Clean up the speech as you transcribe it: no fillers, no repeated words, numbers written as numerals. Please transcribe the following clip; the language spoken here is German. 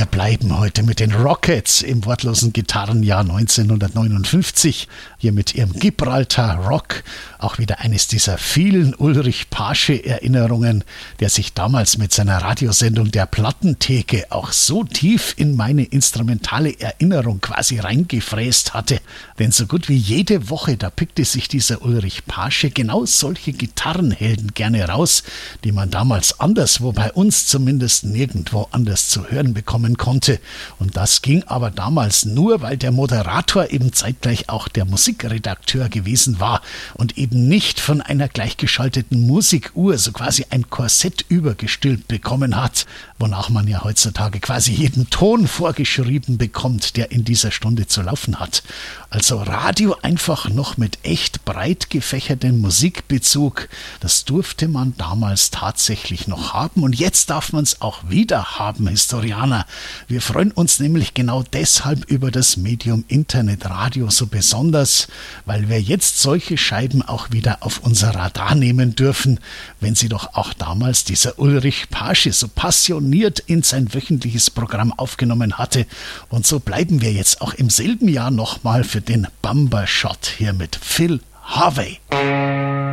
Wir bleiben heute mit den Rockets im wortlosen Gitarrenjahr 1959. Hier mit ihrem Gibraltar Rock. Auch wieder eines dieser vielen Ulrich Pasche-Erinnerungen, der sich damals mit seiner Radiosendung Der Plattentheke auch so tief in meine instrumentale Erinnerung quasi reingefräst hatte. Denn so gut wie jede Woche, da pickte sich dieser Ulrich Pasche genau solche Gitarrenhelden gerne raus, die man damals anderswo, bei uns zumindest nirgendwo anders zu hören bekommen konnte. Und das ging aber damals nur, weil der Moderator eben zeitgleich auch der Musikredakteur gewesen war und eben nicht von einer gleichgeschalteten Musikuhr so quasi ein Korsett übergestülpt bekommen hat, wonach man ja heutzutage quasi jeden Ton vorgeschrieben bekommt, der in dieser Stunde zu laufen hat. Also Radio einfach noch mit echt breit gefächertem Musikbezug, das durfte man damals tatsächlich noch haben und jetzt darf man es auch wieder haben, Historianer. Wir freuen uns nämlich genau deshalb über das Medium Internetradio so besonders, weil wir jetzt solche Scheiben auch wieder auf unser Radar nehmen dürfen, wenn sie doch auch damals dieser Ulrich Pasche so passioniert in sein wöchentliches Programm aufgenommen hatte. Und so bleiben wir jetzt auch im selben Jahr nochmal für den Bumbershot hier mit Phil Harvey.